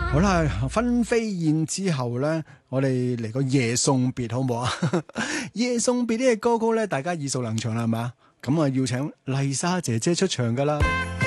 好啦，分飛燕之後咧，我哋嚟個夜送別好唔好啊？夜送別呢個歌曲咧，大家耳熟能詳啦，係嘛？咁啊，要請麗莎姐姐出場噶啦。